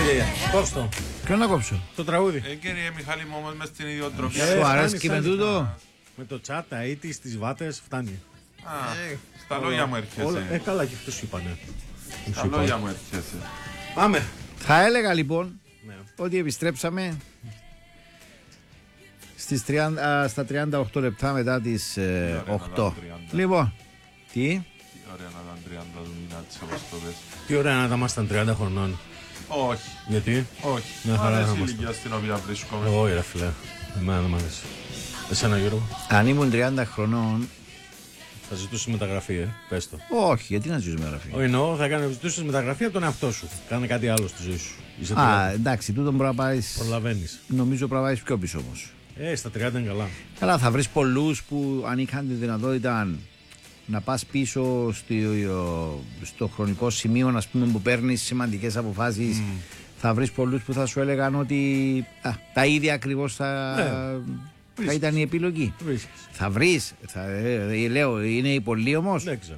Κόψτο. Ποιον να κόψω? Το τραγούδι. Κύριε Μιχάλη μου, όμως μες στην ιδιοτροφία. Σου αρέσει και με τούτο? Με το τσάτα ή στις βάτες φτάνει. Στα λόγια μου έρχεσαι. Καλά και αυτούς είπανε. Στα λόγια μου έρχεσαι. Πάμε. Θα έλεγα λοιπόν ότι επιστρέψαμε στα 38 λεπτά μετά τις 8. Λοιπόν, τι? Ωραία να ήταν 30 του μήνα της όπως το πες. Τι ωραία να ήμασταν 30 χρονών. Όχι. Γιατί? Όχι. Μια χαρά αρέσει η είμαστε. ηλικία στην οποία βρίσκομαι. Εγώ ρε φίλε. Εμένα δεν μ' αρέσει. Εσένα Γιώργο? Αν ήμουν 30 χρονών. Θα ζητούσε μεταγραφή, πες το. Όχι, γιατί να ζητήσω μεταγραφή? Όχι, εννοώ, θα ζητούσε μεταγραφή από τον εαυτό σου. Κάνε κάτι άλλο στη ζωή σου. Εντάξει, τούτο μπορεί να πάει. Προλαβαίνεις. Νομίζω πρέπει να πάει πιο πίσω όμως. Στα 30 είναι καλά. Καλά, θα βρεις πολλούς που αν είχαν τη δυνατότητα να πας πίσω στο χρονικό σημείο, ας πούμε, που παίρνεις σημαντικές αποφάσεις. Θα βρεις πολλούς που θα σου έλεγαν ότι τα ίδια ακριβώς θα ήταν η επιλογή. Θα βρεις, λέω, είναι οι πολλοί όμως. Δεν ξέρω.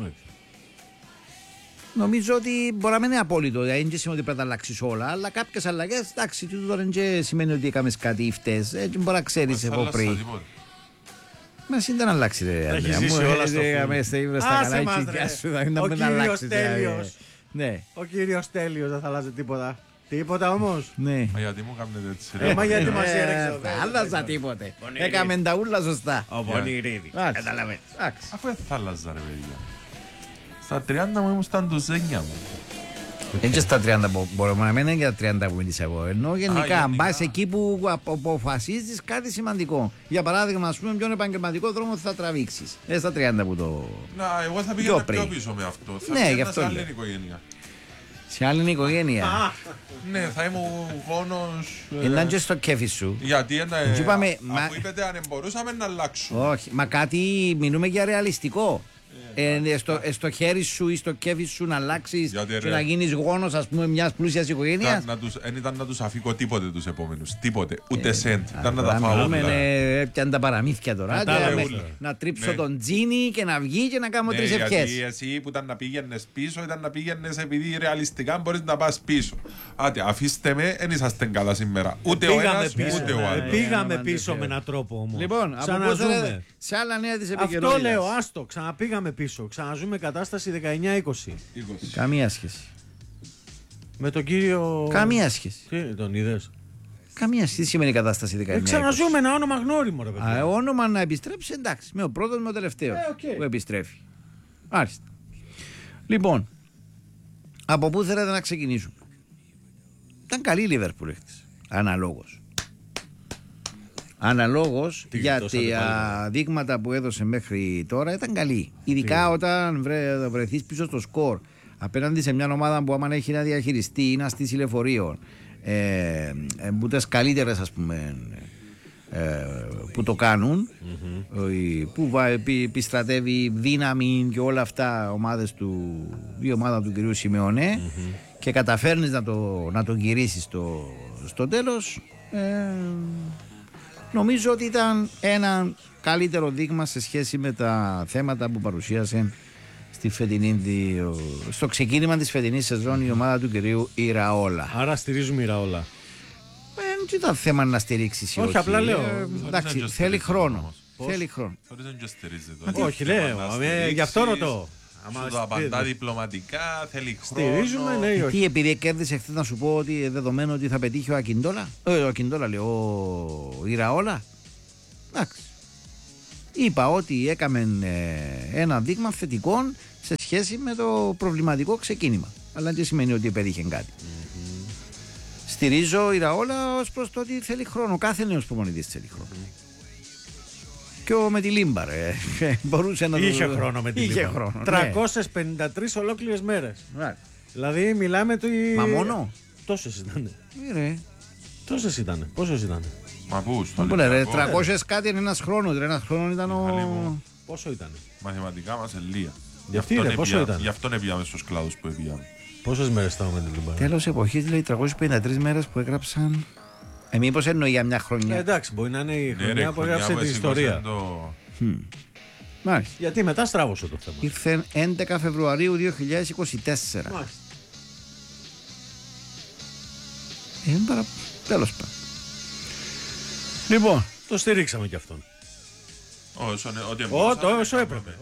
Νομίζω ότι μπορεί να μην είναι απόλυτο, δεν είναι σημαίνει ότι πρέπει να αλλάξεις όλα, αλλά κάποιες αλλαγές, εντάξει, τούτο δεν σημαίνει ότι έκαμες κάτι ή φταίς, έτσι μπορεί να ξέρεις εγώ πριν. Μα εσύ δεν αλλάξει ρε Αντρέα μου, ο κύριος Τέλειος. Ο κύριος Τέλειος δεν θα αλλάζει τίποτα. Τίποτα όμως. Ναι. Μα γιατί μου κάνετε έτσι? Μα γιατί μας έρεξε? Δεν άλλαζα τίποτε. Έκαμε τα ούλα σωστά. Ο Πονηρίδη. Καταλαβαίνεις. Αφού δεν θα άλλαζα ρε παιδιά. Στα 30 μου ήμουν στα ντουζένια μου. Δεν και στα 30 που μπορούμε να μένει για τα 30 που μιλήσα εγώ. Ενώ γενικά, αν πας εκεί που αποφασίζεις κάτι σημαντικό. Για παράδειγμα, ας πούμε, ποιον επαγγελματικό δρόμο θα τραβήξεις. Στα 30 που το. Εγώ θα πήγαινα πιο πίσω με αυτό. Θα πήγαινα σε άλλη οικογένεια. Σε άλλη οικογένεια. Ναι, θα ήμουν γόνος. Ήταν και στο κέφι σου. Γιατί αφού είπετε αν μπορούσαμε να αλλάξουμε. Όχι, μα κάτι μιλούμε για ρεαλιστικό. Στο χέρι σου ή στο κέφι σου να αλλάξεις και να γίνεις γόνος, ας πούμε, μιας πλούσιας οικογένειας. Δεν ήταν να τους αφήκω τίποτε τους επόμενους. Τίποτε. Ούτε σέντ. Ήταν να τα φάω. Έπιαν τα παραμύθια τώρα. Να τρίψω τον τζίνι και να βγει και να κάνω 3 ευχές. Γιατί εσύ που ήταν να πήγαινες πίσω, ήταν να πήγαινες επειδή ρεαλιστικά μπορείς να πας πίσω. Άτε, αφήστε με, δεν είσαστε καλά σήμερα. Ούτε ο ένας, ούτε ο άλλος. Πήγαμε πίσω με έναν τρόπο όμως. Λοιπόν, ξαναζούμε. Σε άλλα νέα της επικαιρότητας. Αυτό λέω, άστο, ξαναπήγαμε πίσω. Ξαναζούμε κατάσταση 19-20. Καμία σχέση. Με τον κύριο. Καμία σχέση. Τι, τον είδες? Καμία σχέση. Τι σημαίνει κατάσταση 19-20. Ξαναζούμε ένα όνομα γνώριμο, ρε παιδί. Όνομα να επιστρέψει, εντάξει. Με ο πρώτος, με ο τελευταίος που επιστρέφει. Μάλιστα. Λοιπόν, από πού θέλετε να ξεκινήσουμε? Ήταν καλή η Λίβερπουλ χτες. Αναλόγως για τα δείγματα που έδωσε μέχρι τώρα ήταν καλή. Ειδικά όταν βρεθείς πίσω στο σκορ απέναντι σε μια ομάδα που άμα έχει να διαχειριστεί ή να στήσει λεωφορείο, που τις καλύτερες, ας πούμε, που το κάνουν, που επιστρατεύει δύναμη και όλα αυτά η ομάδα του κυρίου Σιμεώνε, και καταφέρνεις να το γυρίσεις στο τέλος. Νομίζω ότι ήταν ένα καλύτερο δείγμα σε σχέση με τα θέματα που παρουσίασε στο ξεκίνημα της φετινής σεζόν η ομάδα του κυρίου Ιραόλα. Άρα στηρίζουμε Ιραόλα. Δεν ήταν θέμα να στηρίξεις ή όχι. Όχι, απλά λέω. Εντάξει, θέλει χρόνο. Θέλει χρόνο. Όχι, λέω. Γι' αυτό ρωτώ. Σου το απαντά διπλωματικά, θέλει χρόνο. Στηρίζουμε, ναι ή όχι? Τι, επειδή κέρδισε χθες, να σου πω ότι δεδομένο ότι θα πετύχει ο Ακιντόλα. Ο Ακιντόλα, λέω, ο Ιραόλα. Εντάξει. Είπα ότι έκαμε ένα δείγμα θετικό σε σχέση με το προβληματικό ξεκίνημα. Αλλά δεν σημαίνει ότι πετύχε κάτι. Στηρίζω Ιραόλα ως προς το ότι θέλει χρόνο. Κάθε νέος προπονητής θέλει χρόνο. Και με τη Λίμπα, ρε. Μπορούσε να είχε χρόνο με τη Λίμπα. Είχε χρόνο. 353 ολόκληρες μέρες. Δηλαδή μιλάμε του. Μα μόνο. Τόσες ήταν. Τόσες ήταν. Πόσες ήταν? Μα πού, στο Ολυμπιακό. 300 κάτι είναι ένας χρόνος. Ένας χρόνος ήταν ο. Πόσο ήταν? Μαθηματικά μας ελία. Γι' αυτόν πήγαμε στους κλάδους που πήγαμε. Πόσες μέρες ήταν με τη Λίμπα? Τέλος εποχής, λέει 353 μέρες που έγραψαν. Μήπως εννοεί για μια χρονιά? Εντάξει, μπορεί να είναι η χρονιά που έγραψε την ιστορία. Μάλιστα. Γιατί μετά στράβωσε το θέμα. Ήρθε 11 Φεβρουαρίου 2024. Μάλιστα. Τέλος πάντων. Λοιπόν. Το στηρίξαμε κι αυτόν. Όσο έπρεπε.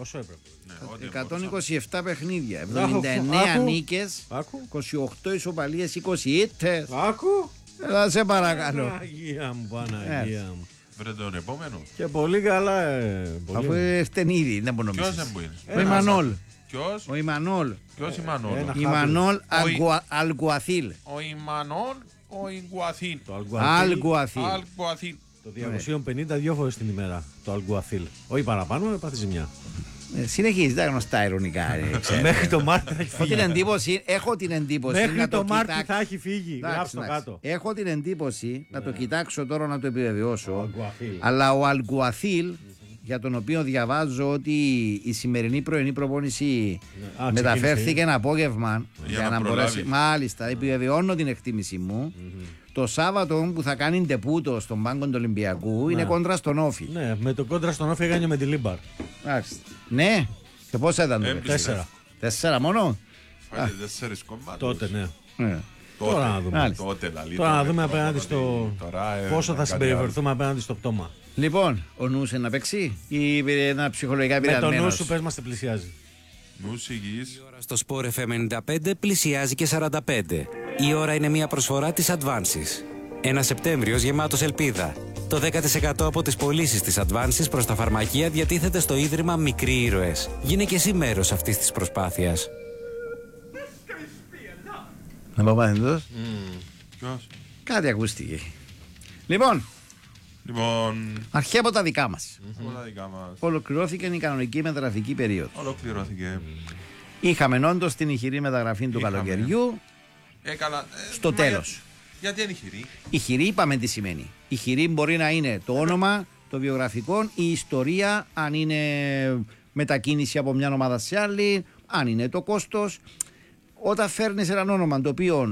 127 παιχνίδια, 79 νίκες, 28 ισοπαλίες, 20 ήττες. Άκου. Σε παρακαλώ. Αγία μου, Παναγία μου. Βρε τον επόμενο. Και πολύ καλά. Αφού έρθεν ήδη, δεν μπορεί να Ποιος νομίζεις. δεν είναι. Ο Ιμανόλ. Ποιος? Ο Ιμανόλ. Ποιος Ιμανόλ? Ιμανόλ Αλγκουαθίλ. Ο Ιμανόλ, ο Ιγκουαθίν. Το Αλγκουαθίλ. Αλγκουαθίν. Το 250 δύο φορές την ημέρα. Το Αλγκουαθίλ. Όχι παραπάνω, πάθει ζημιά. Συνεχίζει τα γνωστά ειρωνικά. Μέχρι το Μάρτι θα έχει φύγει. Έχω την εντύπωση. Μέχρι το Μάρτι θα έχει φύγει. Γράψτε το κάτω. Έχω την εντύπωση, να το κοιτάξω τώρα να το επιβεβαιώσω. Αλγκουαθίλ. Αλλά ο Αλγκουαθίλ, για τον οποίο διαβάζω ότι η σημερινή πρωινή προπόνηση μεταφέρθηκε ένα απόγευμα για να μπορέσει. Μάλιστα, επιβεβαιώνω την εκτίμηση μου. Το Σάββατο που θα κάνει ντεπούτο στον πάγκο του Ολυμπιακού είναι κόντρα στον Όφη. Ναι, με το κόντρα στον Όφη έκανε με τη Λίμπαρ. Ναι, και πόσα ήταν το 4 μόνο. Φάγε 4 κομμάτια. Τότε, ναι. Τώρα να δούμε. Τώρα να δούμε απέναντι στο. Πόσο θα συμπεριφερθούμε απέναντι στο πτώμα. Λοιπόν, ο νους είναι να παίξει ή ένα ψυχολογικά Με πειρασμένος? το νου σου πες μας τι πλησιάζει. Νους υγιής. Η ώρα στο Sport FM 95 πλησιάζει και 45. Η ώρα είναι μια προσφορά της Advances. Ένα Σεπτέμβριος γεμάτος ελπίδα. Το 10% από τις πωλήσεις της Advances προς τα φαρμακεία διατίθεται στο Ίδρυμα Μικροί Ήρωες. Γίνε και εσύ μέρος αυτής της προσπάθειας. Να πάω πάθεντος. Ποιος? Κάτι ακούστηκε. Λοιπόν, αρχαία από τα δικά μας. Από τα δικά μας. Ολοκληρώθηκε η κανονική μεταγραφική περίοδος. Ολοκληρώθηκε. Είχαμε όντως την ηχηρή μεταγραφή του καλοκαιριού. Στο τέλος. Γιατί είναι ηχηρή? Ηχηρή είπαμε τι σημαίνει. Ηχηρή μπορεί να είναι το όνομα, το βιογραφικό, η ιστορία, αν είναι μετακίνηση από μια ομάδα σε άλλη, αν είναι το κόστος. Όταν φέρνεις έναν όνομα το οποίο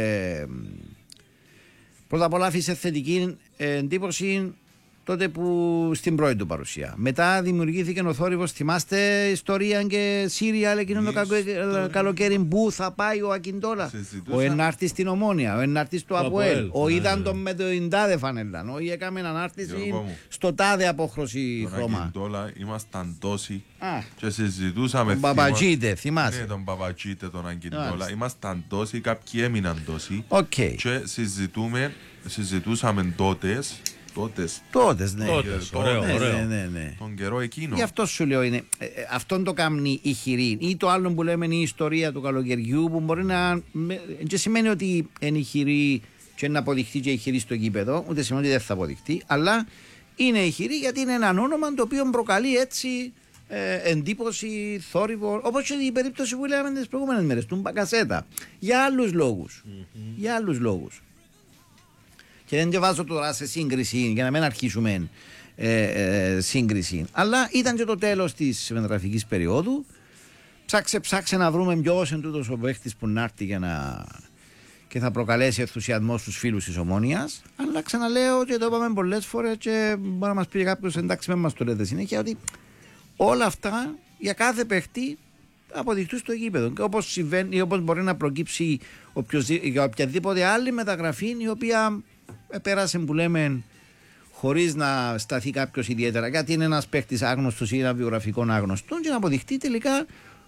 πρώτα απ' όλα άφησε θετική εντύπωση τότε που στην πρώτη του παρουσία. Μετά δημιουργήθηκε ο θόρυβος, θυμάστε ιστορία και σύριαλ εκείνο το καλοκαίρι που θα πάει ο Ακιντόλα. Ο ενάρτης στην Ομόνια, ο ενάρτης στο ΑΠΟΕΛ, ο είδαν τον με το τάδε φανελάν, όχι έκαμε ανάρτηση στο τάδε απόχρωση χρώμα. Τον Ακιντόλα ήμασταν τόσοι και συζητούσαμε. Τον Παπατζίτε, θυμάσαι? Ναι, τον Παπατζίτε, τον Ακιντόλα. Ήμασταν τόσοι, κάποιοι έμειναν τόσοι και συζητούσαμε τότες. Ναι. Ωραίο. Ναι. Τον καιρό εκείνο. Γι' αυτό σου λέω είναι. Αυτόν το κάνει ηχηρή. Ή το άλλο που λέμε είναι η ιστορία του καλοκαιριού που μπορεί να. Δεν σημαίνει ότι είναι ηχηρή και να αποδειχτεί και ηχηρή στο γήπεδο, ούτε σημαίνει ότι δεν θα αποδειχτεί. Αλλά είναι ηχηρή γιατί είναι ένα όνομα το οποίο προκαλεί έτσι εντύπωση, θόρυβο. Όπως και η περίπτωση που λέμε τις προηγούμενες μέρες, του Μπακασέτα. Για άλλους λόγους. Και δεν διαβάζω τώρα σε σύγκριση για να μην αρχίσουμε σύγκριση. Αλλά ήταν και το τέλος της μεταγραφικής περίοδου. Ψάξε να βρούμε ποιος είναι τούτος ο παίχτης που να έρθει και θα προκαλέσει ενθουσιασμό στους φίλους της Ομόνοιας. Αλλά ξαναλέω και το είπαμε πολλές φορές και μπορεί να μας πει κάποιος εντάξει με μας το λέτε συνέχεια ότι όλα αυτά για κάθε παίχτη αποδειχτούν στο γήπεδο. Και όπως συμβαίνει, όπως μπορεί να προκύψει για οποιαδήποτε άλλη μεταγραφή η οποία πέρασε που λέμε χωρίς να σταθεί κάποιος ιδιαίτερα, γιατί είναι ένας παίκτης άγνωστος ή ένα βιογραφικό άγνωστο, και να αποδειχτεί τελικά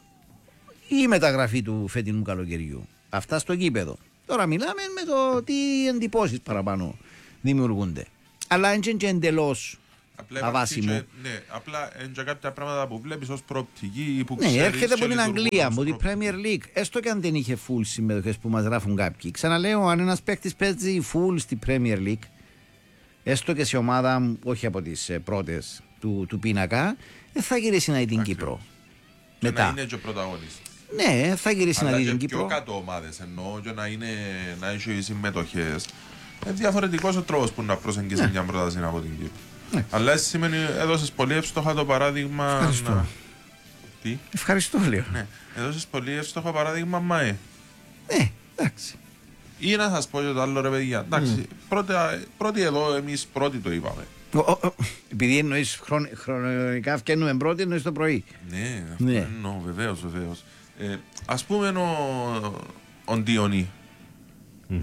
η μεταγραφή του φετινού καλοκαιριού. Αυτά στο γήπεδο. Τώρα μιλάμε με το τι εντυπώσεις παραπάνω δημιουργούνται. Αλλά είναι και εντελώς αβάσιμο. Ναι, απλά είναι κάποια πράγματα που βλέπεις ως προοπτική ή που ναι, ξέρεις. έρχεται από την Αγγλία, από την Premier League. Έστω και αν δεν είχε full συμμετοχές που μας γράφουν κάποιοι. Ξαναλέω, αν ένας παίκτης παίζει full στη Premier League, έστω και σε ομάδα όχι από τις πρώτες του πίνακα, θα γυρίσει να είναι την Κύπρο. Και μετά. Να είναι και ο πρωταγωνιστής. Ναι, θα γυρίσει να είναι την Κύπρο. Αλλά και πιο κάτω ομάδες εννοώ και να έχει συμμετοχές. Είναι διαφορετικός ο τρόπος που να προσεγγίσει μια πρόταση από την Κύπρο. Ναι. Αλλά εσύ σημαίνει έδωσες πολύ εύστοχα το παράδειγμα. Ευχαριστώ. Τι? Ευχαριστώ, λέω. Ναι. Έδωσες πολύ εύστοχα παράδειγμα ΜΑΕ. Ναι, εντάξει. Ή να σας πω και το άλλο ρε παιδιά. Εντάξει, πρώτοι εδώ εμείς πρώτοι το είπαμε. Επειδή εννοείς χρονικά φτιάχνουμε πρώτοι, εννοείς το πρωί. Ναι, εννοώ, βεβαίως. Ας πούμε ο Ντιονί.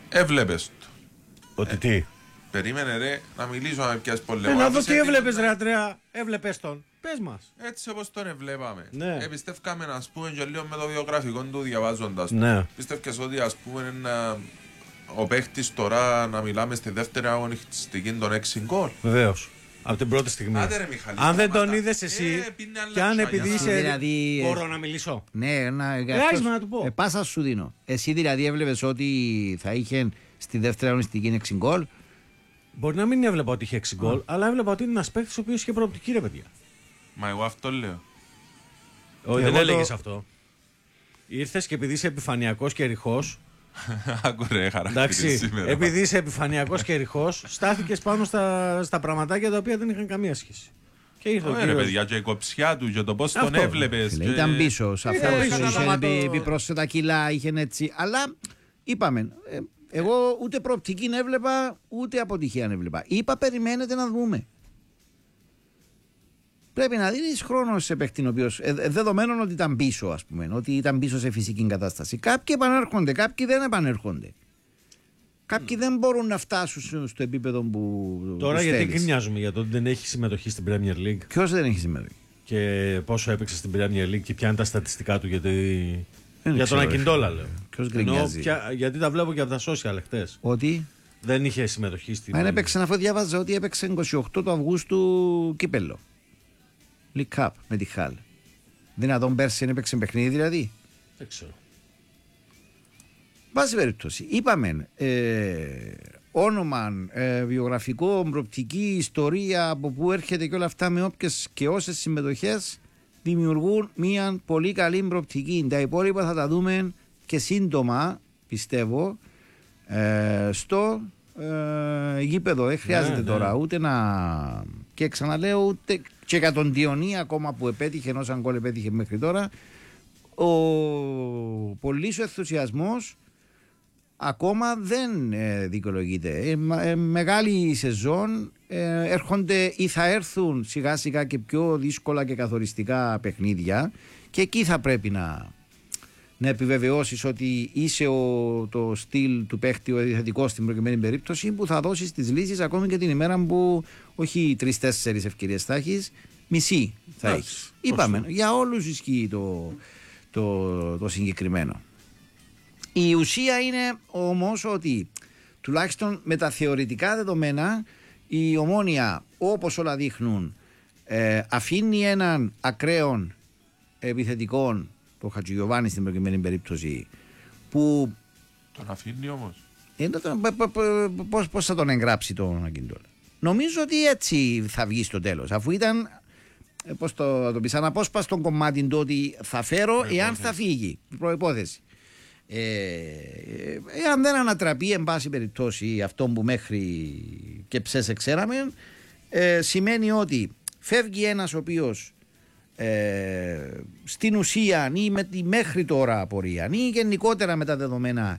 Έβλεπες το. Ότι τι. Περίμενε ρε να μιλήσω να με πιάσεις πολύ. Να δω τι έβλεπες ρε Αντρέα. Έβλεπες τον. Πες μας. Έτσι όπως τον έβλεπαμε. Ναι. Πιστεύκαμε να πούμε και λίγο με το βιογραφικό του διαβάζοντας το. Ναι. Πιστεύκες ότι ας πούμε ο παίχτης τώρα να μιλάμε στη δεύτερη αγωνιστική των 6 γκολ. Βεβαίως. Από την πρώτη στιγμή. Άντε ρε Μιχαλή. Αν δεν τον είδες εσύ και αν επειδή είσαι... Δηλαδή, μπορώ να μιλήσω. Ναι, να του πω. Πάσα σου δίνω. Εσύ δηλαδή έβλεπες ότι θα είχε στη δεύτερη αγωνιστική 6 γκολ. Μπορεί να μην έβλεπα ότι είχε 6 γκολ, αλλά έβλεπα ότι είναι ένας παίκτης ο οποίος είχε προοπτική ρε παιδιά. Μα εγώ αυτό λέω. Όχι, δεν έλεγες αυτό. Ήρθες και επειδή είσαι επιφανειακός και ρηχός. Άκουρε χαρακτήριση σήμερα. Επειδή είσαι επιφανειακός και ρηχός, στάθηκες πάνω στα πραγματάκια τα οποία δεν είχαν καμία σχέση. Και ήρθε ρε παιδιά, και η κοψιά του, και το πώς τον έβλεπες. Ήταν πίσω, σαφώς. Είχε πρόσθετα κιλά, είχε έτσι. Αλλά είπαμε, εγώ ούτε προοπτική έβλεπα, ούτε αποτυχία έβλεπα. Είπα, περιμένετε να δούμε. Πρέπει να δίνεις χρόνο σε παίκτη ο οποίος, δεδομένων ότι ήταν πίσω, ας πούμε, ότι ήταν πίσω σε φυσική κατάσταση. Κάποιοι επανέρχονται, κάποιοι δεν επανέρχονται. Κάποιοι δεν μπορούν να φτάσουν στο επίπεδο που. Τώρα γιατί γκρινιάζουμε για το ότι δεν έχει συμμετοχή στην Premier League. Ποιος δεν έχει συμμετοχή. Και πόσο έπαιξε στην Premier League και ποια είναι τα στατιστικά του για τον Ακιντόλα, λέω. Ποιος γκρινιάζει. Γιατί τα βλέπω και από τα social χτες. Ότι. Δεν είχε συμμετοχή στην. Αν έπαιξε, αφού διάβαζα ότι έπαιξε 28 του Αυγούστου κύπελλο. League Cup με τη Χάλ. Δυνατόν πέρσι έπαιξε παιχνίδι δηλαδή. Δεν ξέρω. Βάση περιπτώσει. Είπαμε όνομα, βιογραφικό, προοπτική, ιστορία, από πού έρχεται και όλα αυτά με όποιες και όσες συμμετοχές δημιουργούν μια πολύ καλή προοπτική. Τα υπόλοιπα θα τα δούμε και σύντομα, πιστεύω, στο γήπεδο. Δεν χρειάζεται τώρα ούτε να. Και ξαναλέω, ούτε και για τον Διονύ ακόμα που επέτυχε, ενός αν γκολ επέτυχε μέχρι τώρα, ο πολύς ο ενθουσιασμός ακόμα δεν δικαιολογείται. Μεγάλη σεζόν, έρχονται ή θα έρθουν σιγά σιγά και πιο δύσκολα και καθοριστικά παιχνίδια και εκεί θα πρέπει να επιβεβαιώσεις ότι είσαι το στυλ του παίχτη ο επιθετικός στην προκειμένη περίπτωση που θα δώσεις τις λύσεις ακόμη και την ημέρα που όχι 3-4 ευκαιρίες θα έχεις, μισή θα έχεις. Είπαμε, για όλους ισχύει το συγκεκριμένο. Η ουσία είναι όμως ότι τουλάχιστον με τα θεωρητικά δεδομένα η Ομόνοια, όπως όλα δείχνουν, αφήνει έναν ακραίον επιθετικών, το Χατζηγιοβάνη στην προκειμένη περίπτωση, που τον αφήνει όμως. Πώς θα τον εγγράψει τον Ακιντόλα. Νομίζω ότι έτσι θα βγει στο τέλος, αφού ήταν, πώς το πει, αναπόσπαστο κομμάτι το ότι θα φέρω εάν θα φύγει, προϋπόθεση. Εάν δεν ανατραπεί εν πάση περιπτώσει αυτό που μέχρι και ψέσε ξέραμε, σημαίνει ότι φεύγει ένας ο οποίος στην ουσία ή με τη μέχρι τώρα απορία ή γενικότερα με τα δεδομένα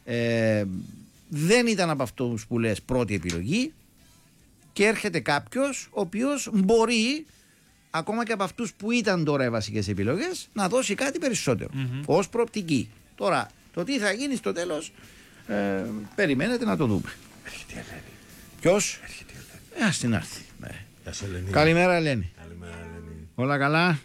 δεν ήταν από αυτούς που λες πρώτη επιλογή, και έρχεται κάποιος ο οποίος μπορεί ακόμα και από αυτούς που ήταν τώρα οι βασικές επιλογές να δώσει κάτι περισσότερο ως προοπτική. Τώρα το τι θα γίνει στο τέλος περιμένετε να το δούμε. Έρχεται η Ελένη. Ποιος? Έρχεται η Ελένη. Ας την έρθει. Καλημέρα Ελένη. Καλημέρα Ελένη. Όλα καλά?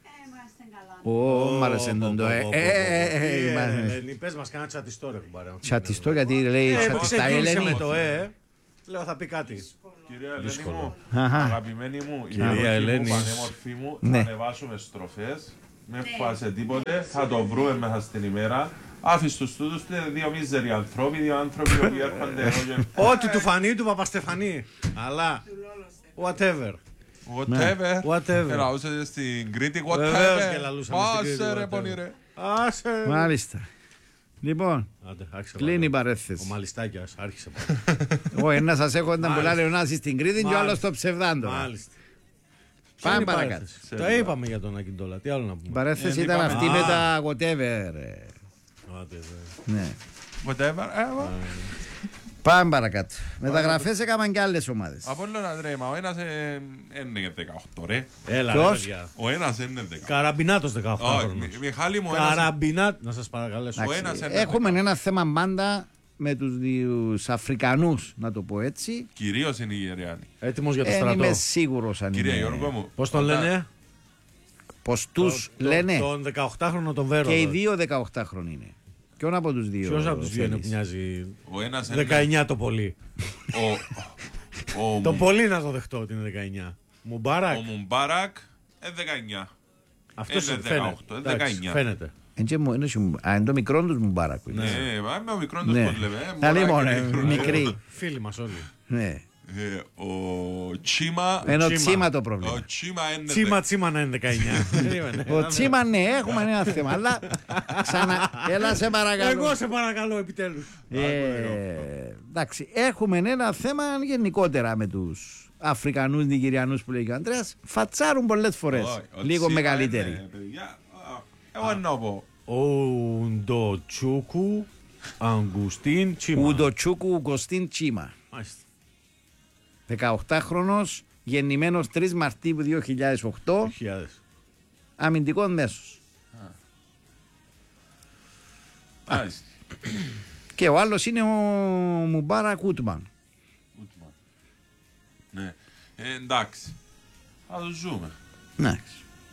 Μ' άρεσε τον το Ελένη, πες μας κάνα τσατιστό ρε κουμπάρε. Τσατιστό γιατί λέει τσατιστά Ελένη. Με το λέω θα πει κάτι. Κυρία Ελένη μου, αγαπημένη μου, κυρία Ελένη, πανέμορφη μου, θα ανεβάσουμε στροφές. Με φάσε τίποτε, θα το βρούμε μέσα στην ημέρα. Άφης τους τούτους, δύο μίζεροι ανθρώποι, δύο άνθρωποι που έρχονται εδώ. Ό,τι του φανεί του Παπαστεφανή. Αλλά, whatever. Whatever. Ελαούσατε στην Κρήτη, whatever. Πάσε ρε πονηρέ. Μάλιστα. Λοιπόν, κλείνει η παρέθεση. Ο Μαλιστάκιας άρχισε πάλι. Ο ένας σας έχω ήταν πολλά λεωνάσει στην Κρήτη και ο άλλος στο ψευδάντο. Μάλιστα. Πάμε παρακάτω. Τα είπαμε για τον Ακιντόλα. Τι άλλο να πούμε. Η παρέθεση ήταν αυτή με τα whatever. Ναι. Whatever. Πάμε παρακάτω. Μεταγραφές έκαναν και άλλες ομάδες. Από όλο ένα τρέμα. Ο ένας είναι 18 ρε. Έλα ποιος? ρε παιδιά. Ο ένας είναι 18. Καραμπινάτος 18 χρόνος. Μιχάλη μου. Καραμπινάτος. Να σας παρακαλέσω. Έχουμε ένα θέμα πάντα με τους Αφρικανούς, να το πω έτσι. Κυρίως οι Νιγηριάνοι. Έτοιμος για το στρατό. Είμαι σίγουρος αν Κύριε είναι. Γιώργο μου. Πώς τον λένε? Πως τους λένε. Τον 18χρονο τον Βέρο. Και οι δύο 18χρονοι είναι. Ποιον από τους δύο? Ποιος από τους δύο είναι που θέλεις? μοιάζει? Ο ένας 19 το πολύ. Το πολύ να το δεχτώ ότι είναι 19. Μουμπάρακ. Ο Μουμπάρακ 19. Αυτός είναι φαίνεται. 18, Εντάξει, 19. φαίνεται. Είναι το μικρό τους Μουμπάρακ. Ναι, είμαι ο μικρός τους Ναι. πώς λέμε. Καλή Μουράκ μόνο, είναι μικρό. μικρή. Φίλοι μας όλοι. Ναι. Ο Τσίμα. Ενώ Τσίμα. Τσίμα το Ο πρόβλημα. Τσίμα είναι. Τσίμα να είναι 19. Περίμενε. Ο Τσίμα, ναι, έχουμε ένα θέμα. Αλλά έλα σε παρακαλώ. Εγώ σε παρακαλώ επιτέλους. Εντάξει, έχουμε ένα θέμα γενικότερα με τους Αφρικανούς, Νιγηριανούς που λέει και ο Ανδρέας. Φατσάρουν πολλές φορές. Όχι, ο Λίγο Τσίμα μεγαλύτεροι. είναι, παιδιά, εγώ εννοώ πω. Ουντοτσούκου Αγκουστίν Τσίμα. Ουντοτσούκου Κωστίν Τσίμα. Μάλιστα. 18χρονος, γεννημένος 3 Μαρτίου 2008, 2000. αμυντικός μέσος. Μάλιστα. Και ο άλλος είναι ο Μουμπάρα Κούτμαν. Ούτμαν. Ναι. Εντάξει. Θα το ζούμε. Εντάξει.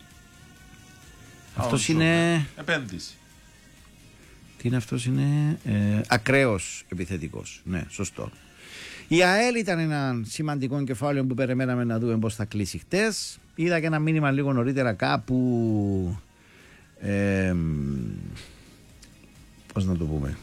Θα Αυτός το ζούμε. είναι. Επένδυση. Τι είναι αυτός, είναι ακραίος επιθετικός. Ναι, σωστό. Η ΑΕΛ ήταν ένα σημαντικό κεφάλαιο που περιμέναμε να δούμε πώς θα κλείσει χτες. Είδα και ένα μήνυμα λίγο νωρίτερα κάπου. Πώς να το πούμε.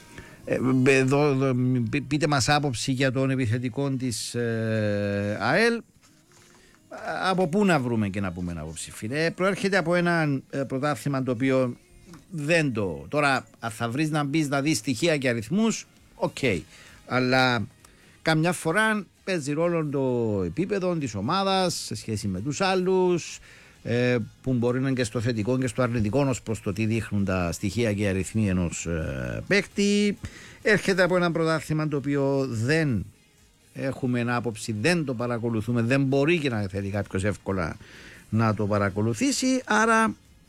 Πείτε μας άποψη για τον επιθετικό της ΑΕΛ. Από πού να βρούμε και να πούμε ένα άποψη, φίλε? Προέρχεται από ένα πρωτάθλημα το οποίο δεν το. Τώρα, αν θα βρεις να μπεις να δεις στοιχεία και αριθμούς, οκ. Αλλά καμιά φορά παίζει ρόλο το επίπεδο της ομάδας σε σχέση με τους άλλους, που μπορεί να είναι και στο θετικό και στο αρνητικό ως προς το τι δείχνουν τα στοιχεία και οι αριθμοί ενός παίκτη. Έρχεται από ένα πρωτάθλημα το οποίο δεν έχουμε ένα άποψη, δεν το παρακολουθούμε, δεν μπορεί και να θέλει κάποιος εύκολα να το παρακολουθήσει, άρα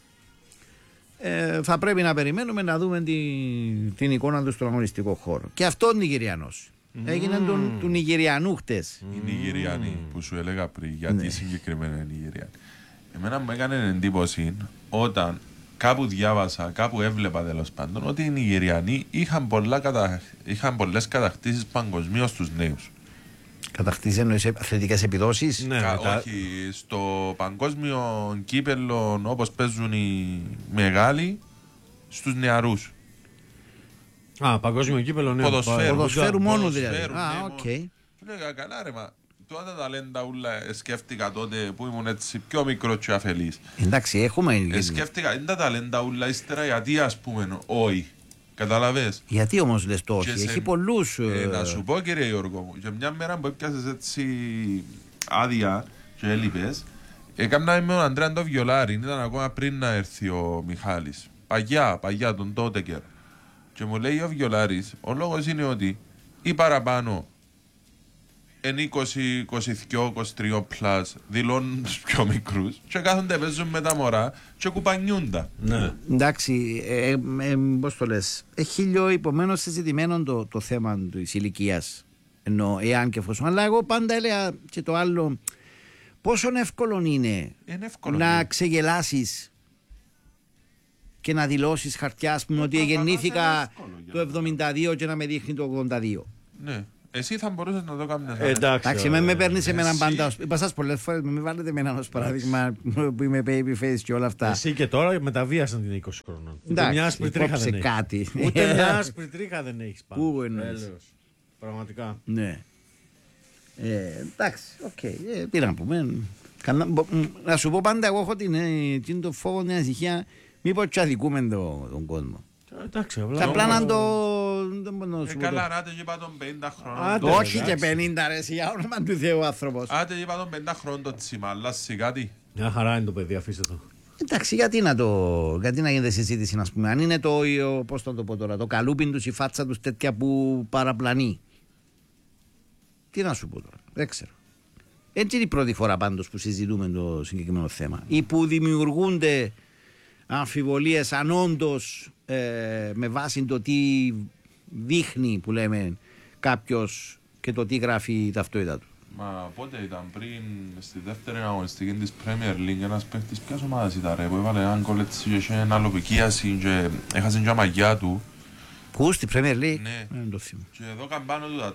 θα πρέπει να περιμένουμε να δούμε την εικόνα του στον αγωνιστικό χώρο. Και αυτό ο Νιγηριανός. Έγινε του Νιγηριανού χτες. Οι Νιγηριανοί που σου έλεγα πριν, γιατί συγκεκριμένα είναι Νιγηριανοί. Εμένα μου έκανε εντύπωση όταν κάπου διάβασα, κάπου έβλεπα τέλος πάντων, ότι οι Νιγηριανοί είχαν πολλές κατακτήσεις παγκοσμίως στους νέους. Κατακτήσεις εννοείς αθλητικές επιδόσεις. Ναι, Όχι, στο παγκόσμιο κύπελλο όπως παίζουν οι μεγάλοι, στους νεαρούς. Παγκόσμιο κύπελλο, ναι. Ποδοσφαίρου μόνο δηλαδή. Ποδοσφαίρου, Οκ. Λέγα καλά ρε, μα τώρα τα ταλέντα ούλα σκέφτηκα τότε που ήμουν έτσι πιο μικρό και αφελής. Εντάξει, έχουμε. Σκέφτηκα, είναι τα ταλέντα ούλα ύστερα γιατί ας πούμε όχι. Καταλαβες. Γιατί όμως λες το όχι? Και Έχει πολλούς. Να σου πω κύριε Γιώργο μου, και μια μέρα που έπιασες έτσι άδεια και έλειπες, έκανα με τον Αντρέα το Βιολάρη, ήταν ακόμα πριν να έρθει ο Μιχάλης. Παγιά τον τότε καιρό. Και μου λέει ο Βιολάρης, ο λόγος είναι ότι ή παραπάνω εν 20, 22, 23 πλάς δηλώνουν τους πιο μικρούς και κάθονται παίζουν με τα μωρά και κουπανιούντα. Ναι. Εντάξει, πώς το λες, έχει λίγο υπομένως συζητημένο το θέμα της ηλικίας, ενώ εάν και εφόσον, αλλά εγώ πάντα έλεγα και το άλλο, πόσο εύκολο είναι να ξεγελάσεις και να δηλώσεις χαρτιά, ας πούμε, ότι γεννήθηκα το 72 και να με δείχνει το 82. Ναι. Εσύ θα μπορούσες να το κάνεις. Εντάξει, με παίρνεις εμένα πάντα. Είπα σας πολλές φορές, με βάλετε εμένα ως παράδειγμα που είμαι baby face και όλα αυτά. Εσύ και τώρα μεταβίασαν την 20 χρόνων. Εντάξει, μια άσπρη τρίχα δεν έχεις. κάτι. Ούτε μια άσπρη τρίχα δεν έχεις πάνω. Πού εννοείς? Έλεος. Πραγματικά. Ναι. Εντάξει, οκ. Τι να πούμε. Να σου πω πάντα, εγώ έχω την φόβο, την ανησυχία, μήπως και αδικούμε τον κόσμο. Εντάξει, απλά να το. Καλά, άτε και είπα των 50 χρόνων. Όχι και 50 ρε, για όνομα του Θεού άνθρωπος. Άτε και είπα των 50 χρόνων το Τσίμα, αλλάζει κάτι. Μια χαρά είναι το παιδί, αφήστε το. Εντάξει, γιατί να γίνεται συζήτηση, να πούμε. Αν είναι πώς θα το πω τώρα, το καλούπιν τους, η φάτσα τους τέτοια που παραπλανεί. Τι να σου πω τώρα, δεν ξέρω. Έτσι είναι η πρώτη φορά πάντως που συζητούμε το συγκεκριμένο θέμα. Ή που δημιουργούνται αμφιβολίες αν όντως με βάση το τι δείχνει που λέμε κάποιος και το τι γράφει η ταυτότητα του. Μα πότε ήταν πριν στη δεύτερη αγωνιστική της Premier League ένας παίχτης ποιας ομάδας ήταν ρε που έβαλε έναν γκολ έτσι και είχε αναλοπικίαση και έχασε και μαγιά του. Πού στη Premier League? Ναι. Δεν το θυμώ. Και εδώ καμπάνω του τα